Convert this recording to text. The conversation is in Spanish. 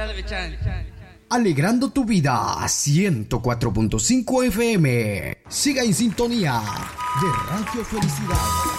Alegrando tu vida, 104.5 FM. Siga en sintonía de Radio Felicidad.